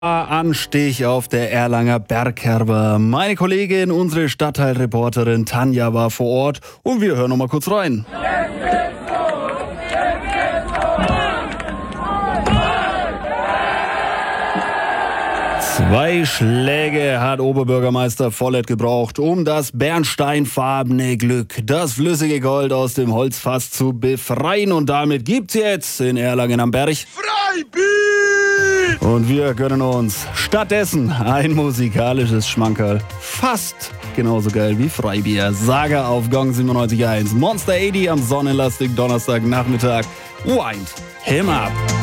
Anstich auf der Erlanger Bergkerbe. Meine Kollegin, unsere Stadtteilreporterin Tanja war vor Ort und wir hören noch mal kurz rein. Zwei Schläge hat Oberbürgermeister Vollert gebraucht, um das bernsteinfarbene Glück, das flüssige Gold aus dem Holzfass zu befreien. Und damit gibt's jetzt in Erlangen am Berg Freibier! Und wir gönnen uns stattdessen ein musikalisches Schmankerl. Fast genauso geil wie Freibier. Saga auf Gong 97.1. Monster 80 am sonnenlastigen Donnerstagnachmittag. Wind him up!